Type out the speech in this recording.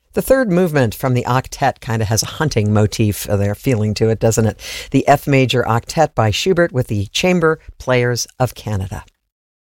The third movement from the octet kind of has a hunting motif there feeling to it, doesn't it? The F major octet by Schubert with the Chamber Players of Canada.